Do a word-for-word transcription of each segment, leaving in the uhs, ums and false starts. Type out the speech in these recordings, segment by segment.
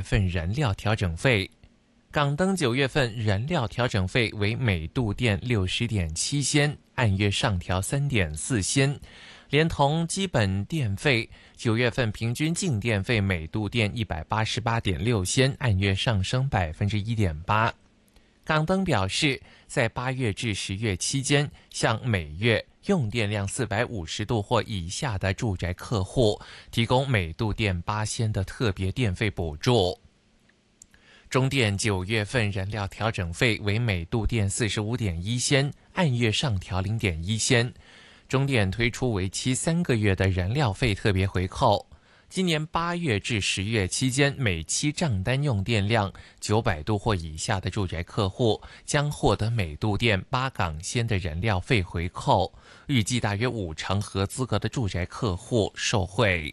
份燃料调整费。港灯九月份燃料调整费为每度电六十点七仙，按月上调三点四仙。连同基本电费，九月份平均净电费每度电一百八十八点六仙，按月上升百分之一点八。港灯表示，在八月至十月期间，向每月用电量四百五十度或以下的住宅客户提供每度电八仙的特别电费补助。中电九月份燃料调整费为每度电四十五点一仙，按月上调零点一仙。中电推出为期三个月的燃料费特别回扣，今年八月至十月期间，每期账单用电量九百度或以下的住宅客户将获得每度电八港仙的燃料费回扣，预计大约五成合资格的住宅客户受惠。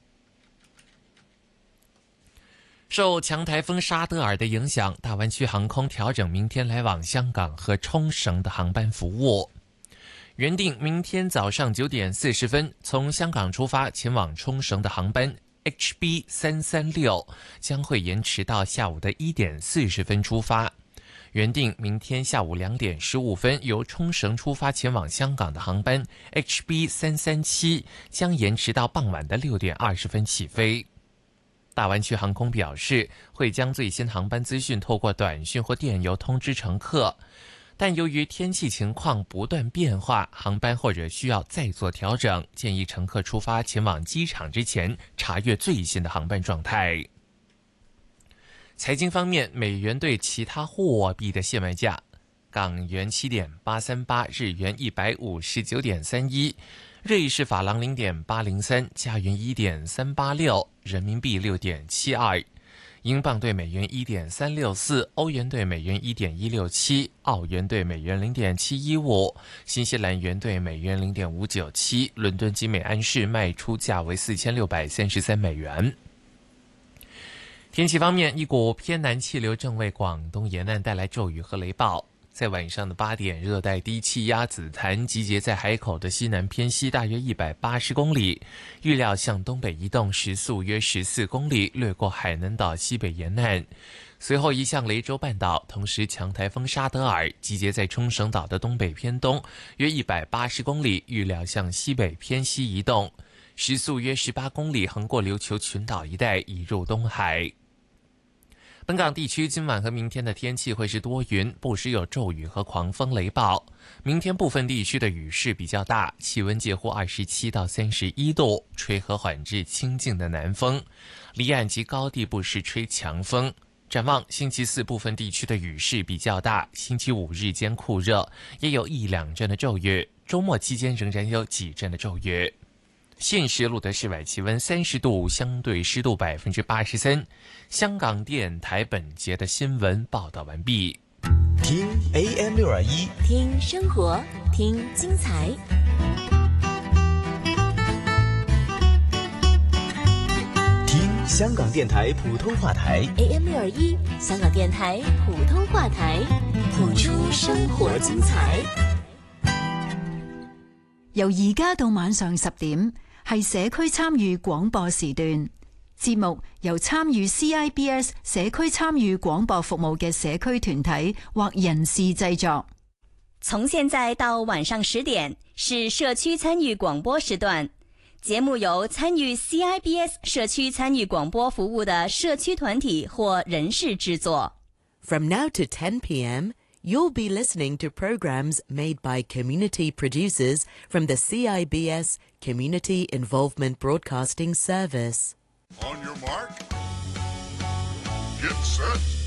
受强台风沙德尔的影响，大湾区航空调整明天来往香港和冲绳的航班服务。原定明天早上九点四十分从香港出发前往冲绳的航班 H B 三三六将会延迟到下午的一点四十分出发。原定明天下午两点十五分由冲绳出发前往香港的航班 H B 三三七将延迟到傍晚的六点二十分起飞。大湾区航空表示，会将最新航班资讯透过短讯或电邮通知乘客。但由于天气情况不断变化，航班或者需要再做调整，建议乘客出发前往机场之前查阅最新的航班状态。财经方面，美元对其他货币的现卖价：港元七点八三八，日元一百五十九点三一，瑞士法郎零点八零三，加元一点三八六，人民币六点七二。英镑对美元 一点三六四， 欧元对美元 一点一六七， 澳元对美元 零点七一五， 新西兰元对美元 零点五九七， 伦敦金每安士卖出价为四千六百三十三美元。天气方面，一股偏南气流正为广东沿岸带来骤雨和雷暴。在晚上的八点，热带低气压紫檀集结在海口的西南偏西大约一百八十公里，预料向东北移动，时速约十四公里，掠过海南岛西北沿岸。随后移向雷州半岛，同时强台风沙德尔集结在冲绳岛的东北偏东约一百八十公里，预料向西北偏西移动，时速约十八公里，横过琉球群岛一带，移入东海。本港地区今晚和明天的天气会是多云，不时有骤雨和狂风雷暴。明天部分地区的雨势比较大，气温介乎二十七到三十一度，吹和缓至清劲的南风，离岸及高地不时吹强风。展望星期四部分地区的雨势比较大，星期五日间酷热，也有一两阵的骤雨，周末期间仍然有几阵的骤雨。现时录得室外气温三十度，相对湿度百分之八十三。香港电台本节的新闻报道完毕。 听 A M 六二一， 听生活，听精彩。 听香港电台普通話台 A M 六二一，香港電台普通話台，譜出生活精彩。 由而家到晚上十點，係社區參與廣播時段。節目由參與 C I B S 社區參與廣播服務嘅社區團體或人士製作。 從現在到晚上十點是社區參與廣播時段，節目由參與 C I B S 社區參與廣播服務的社區團體或人士製作。 From now to ten p.m., you'll be listening to programs made by community producers from the C I B S Community Involvement Broadcasting Service. On your mark, get set.